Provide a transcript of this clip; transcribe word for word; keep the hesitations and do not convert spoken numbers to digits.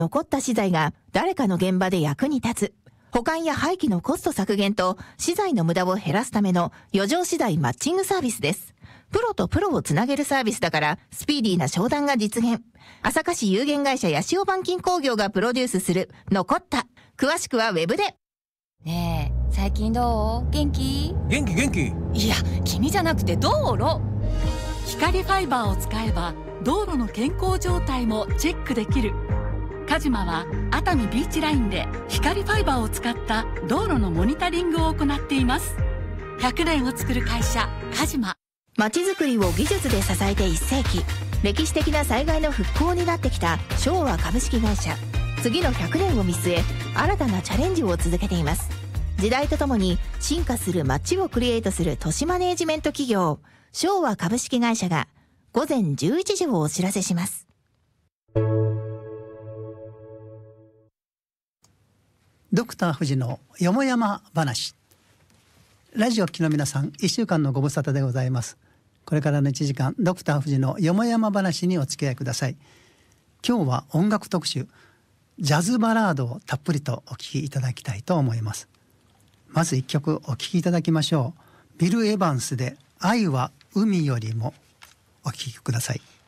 残った資材が誰かの現場で役に立つ。保管や廃棄のコスト削減と資材の無駄を減らすための余剰資材マッチングサービスです。プロとプロをつなげるサービスだからスピーディーな商談が実現。朝霞市有限会社八潮板金工業がプロデュースする残った。詳しくはウェブで。 ねえ、最近どう？元気？ 元気元気。 いや、君じゃなくて道路。 光ファイバーを使えば道路の健康状態もチェックできる。カジマは熱海ビーチラインで光ファイバーを使った道路のモニタリングを行っています。ひゃくねんを作る会社カジマ。 まちづくりを技術で支えていっ世紀。歴史的な災害の復興になってきた昭和株式会社。次のひゃくねんを見据え新たなチャレンジを続けています。時代とともに進化する街をクリエイトする都市マネージメント企業昭和株式会社がごぜんじゅういちじをお知らせします。 ドクター藤のよもやま話。ラジオ聴きの皆さん、いっしゅうかんのご無沙汰でございます。これからのいちじかん、ドクター藤のよもやま話にお付き合いください。今日は音楽特集、ジャズバラードをたっぷりとお聴きいただきたいと思います。まずいっきょくお聴きいただきましょう。ビル・エヴァンスで愛は海よりも。お聴きください。